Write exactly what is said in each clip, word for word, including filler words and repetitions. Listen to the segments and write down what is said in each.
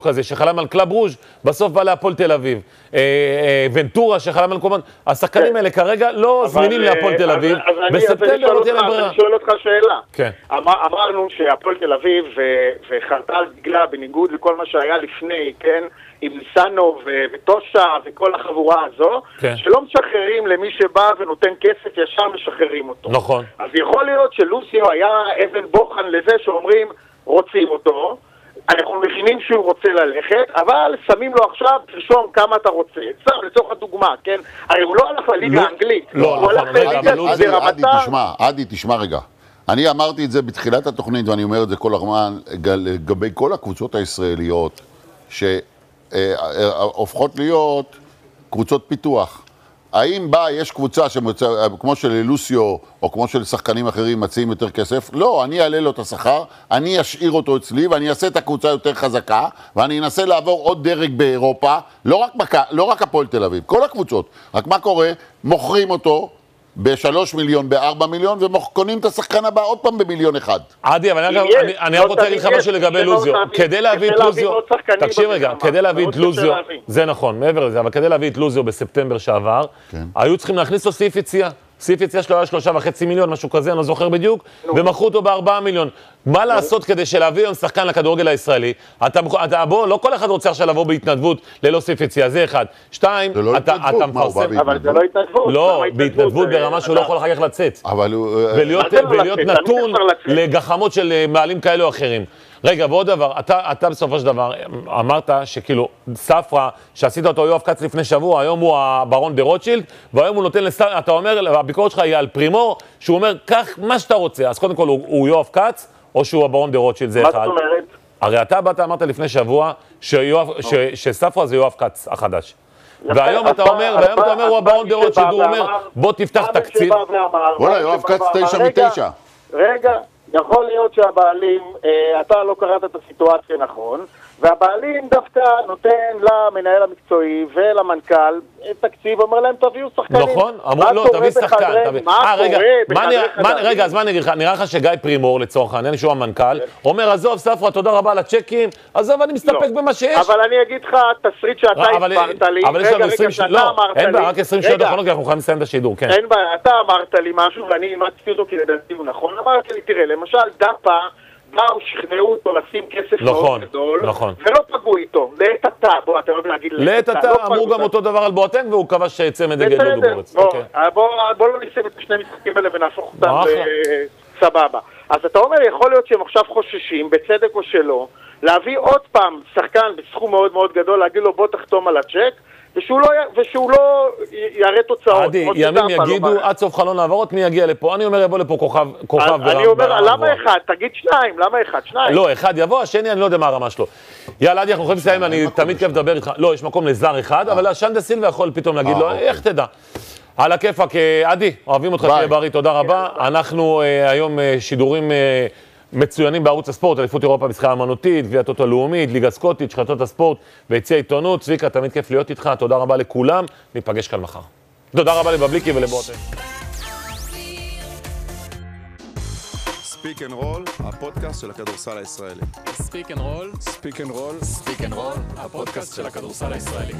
כזה שחלם על קלאב רוז' בסוף בא להפועל תל אביב. ונטורה שחלם על קומן. השחקנים האלה כרגע לא זמינים להפועל תל אביב. בספטמבר לא תהיה להם ברירה. אני שואל אותך שאלה. כן. אמרנו שהפועל תל אביב וחרתה על דגלה בניגוד לכל מה שהיה לפני, כן? עם ניסנו וטושה וכל החבורה הזו, שלא משחררים למי שבא ונותן כסף, ישר משחררים אותו. נכון. אז יכול להיות שלוסיו היה אבן בוחן לזה שאומרים, רוצים אותו, אנחנו מכינים שהוא רוצה ללכת, אבל שמים לו עכשיו, תרשום כמה אתה רוצה. סתם, לצורך הדוגמה, כן? הרי הוא לא הלך לליגה האנגלית. לא, הוא הלך לליגה ברמתה. עדי, תשמע, עדי, תשמע רגע. אני אמרתי את זה בתחילת התוכנית, ואני אומר את זה כל הזמן, לגבי כל הקבוצות הישראליות, שהופכות להיות קבוצות פיתוח. האם בה יש קבוצה שמוצא, כמו של לוסיו, או כמו של שחקנים אחרים מציעים יותר כסף? לא, אני אעלה לו את השכר, אני אשאיר אותו אצלי, ואני אעשה את הקבוצה יותר חזקה, ואני אנסה לעבור עוד דרג באירופה, לא רק, לא רק הפועל תל אביב, כל הקבוצות. רק מה קורה? מוכרים אותו בשלוש מיליון, בארבע מיליון, וקונים את השחקן הבא עוד פעם במיליון אחד. עדי, אבל אני רק רוצה להגיד לך משהו לגבי לוזיו. כדי להביא את לוזיו, תקשיב רגע, כדי להביא את לוזיו, זה נכון, מעבר לזה, אבל כדי להביא את לוזיו בספטמבר שעבר, היו צריכים להכניס לו סעיף יציאה. סעיף יציאה שלו היה שלושה וחצי מיליון, משהו כזה, אני לא זוכר בדיוק, ומכרו אותו בארבעה מיליון. מה לעשות כדי שלהביא היום שחקן לכדורגל הישראלי? אתה בוא, לא כל אחד רוצה עכשיו לבוא בהתנדבות ללא סעיף יציאה, זה אחד. שתיים, אתה מפרסם... אבל זה לא התנדבות. לא, בהתנדבות ברמה שהוא לא יכול אחר כך לצאת. ולהיות נתון לגחמות של מעלים כאלו או אחרים. רגע, ועוד דבר, אתה, אתה בסופו של דבר אמרת שכאילו ספרה, שעשית אותו יואב קץ לפני שבוע, היום הוא הברון דה רוטשילד, והיום הוא נותן לספרה, אתה אומר, הביקורת שלך היא על פרימור, שהוא אומר, קח מה שאתה רוצה, אז קודם כל הוא, הוא יואב קץ, או שהוא הברון דה רוטשילד, זה אחד. מה זאת אומרת? הרי אתה באת, אמרת לפני שבוע, שיואב, ש, שספרה זה יואב קץ החדש. והיום אתה אומר, והיום אתה אומר, הוא הברון דה רוטשילד, הוא אומר, בוא תפתח תקציב. וואלה, יואב קץ תשע מתשע. רגע. יכול להיות שהבעלים, אה, אתה לא קראת את הסיטואציה נכון, והבעלים דווקא נותן למנהל המקצועי ולמנכ"ל תקציב, אומר להם תביאו שחקנים. נכון, אמרו לא, תביא שחקן. אה, רגע, רגע, אז מה אני אגיד לך? נראה לך שגיא פרימור לצורך העניין, שהוא המנכ"ל, אומר, עזוב ספרה, תודה רבה לצ'קים, עזוב, אני מסתפק במה שיש. אבל אני אגיד לך, תסריט שאתה הסברת לי, אבל יש לנו עשרים שניות, לא, אין בעיה, רק עשרים שניות אחרונות, כי אנחנו יכולים לסיים את השידור, כן. אין בעיה, אתה אמרת לי משהו, ואני אימצתי אותו כי לדעתי הוא נכון, אמרת לי, תראה, למשל דאפה, באו, שכנעו אותו לשים כסף מאוד גדול, ולא פגעו איתו. לעת עתה, בוא, אתה לא להגיד לעת עתה, אמרו גם אותו דבר על בואטנג, והוא קבע שצמד נגד לא דובורץ. בוא לא ניסים את השני משחקים האלה ונהפוך אותם סבבה. אז אתה אומר, יכול להיות שהם עכשיו חוששים, בצדק או שלא, להביא עוד פעם שחקן בסכום מאוד מאוד גדול, להגיד לו בוא תחתום על הצ'ק, ושהוא לא, ושהוא לא יראה תוצאות. עדי, ימים יגידו, עד סוף חלון העברות, מי יגיע לפה? אני אומר, יבוא לפה כוכב, כוכב ברמה. אני אומר, למה אחד? תגיד שניים, למה אחד? שניים. לא, אחד יבוא, השני, אני לא יודע מה הרמה שלו. יאללה, עדי, אנחנו יכולים לסיים, אני תמיד כיף לדבר איתך. לא, יש מקום לזר אחד, אבל השן דה סילבה יכול פתאום להגיד לו, איך תדע? על הכיפק, עדי, אוהבים אותך, תהיה בריא, תודה רבה. אנחנו היום שידורים מצוינים בערוץ הספורט, אליפות אירופה בשחייה אמנותית, גביע הטוטו הלאומית, ליגה סקוטית, שחטות הספורט ויציע עיתונות. צביקה, תמיד כיף להיות איתך, תודה רבה לכולם, ניפגש כאן מחר. תודה רבה לבבליקי ולבואטנג. ספיק אנד רול, הפודקאסט של הכדורסל הישראלי. ספיק אנד רול, ספיק אנד רול, ספיק אנד רול, הפודקאסט של הכדורסל הישראלי.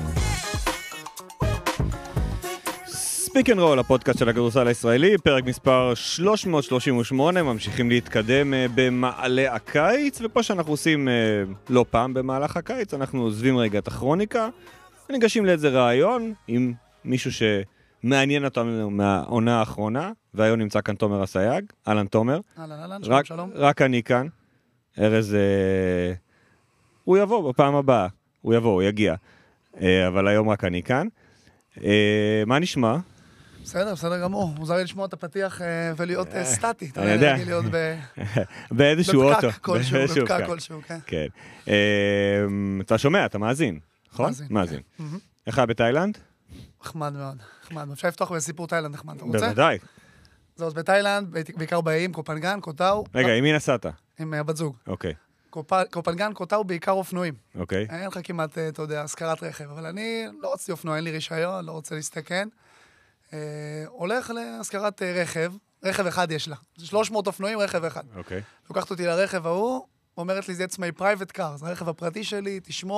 ספיק אנד רול, הפודקאסט של הכדורסל הישראלי, פרק מספר שלוש מאות שלושים ושמונה, ממשיכים להתקדם במעלה הקיץ, ופה שאנחנו עושים לא פעם במהלך הקיץ, אנחנו עוזבים רגע את הכרוניקה, וניגשים לאיזה רעיון עם מישהו שמעניין אותנו מהעונה האחרונה, והיום נמצא כאן תומר אסייג. אהלן תומר. אהלן, אהלן, שלום, שלום. רק אני כאן. ארז, הוא יבוא בפעם הבאה, הוא יבוא, הוא יגיע, אבל היום רק אני כאן. מה נשמע? בסדר, בסדר גמור. מוזר לי לשמוע את הפתיח ולהיות סטטי. אני יודע. להיות באיזשהו אוטו. בפקק כלשהו, בפקק כלשהו, כן. כן. אתה שומע, אתה מאזין, נכון? מאזין. מאזין. איך היה בתאילנד? נחמד מאוד, נחמד. אפשר לפתוח בסיפור תאילנד נחמד, אתה רוצה? בוודאי. זאת, בתאילנד, בעיקר באיים, קופנגן, קוטאו. רגע, עם מי נסעת? עם בת זוג. אוקיי. קופנגן, קוטאו, בעיקר אופנועים. אוקיי. אין לך כמעט, אתה יודע, השכרת רכב, אבל אני לא רציתי אופנוע, אין לי רישיון, לא רוצה להסתכן. הולך להשכרת רכב, רכב אחד יש לה. שלוש מאות אופנועים, רכב אחד. אוקיי. לוקחת אותי לרכב ההוא, אומרת לי, זה עצמי פרייבט קאר, זה הרכב הפרטי שלי, תשמור.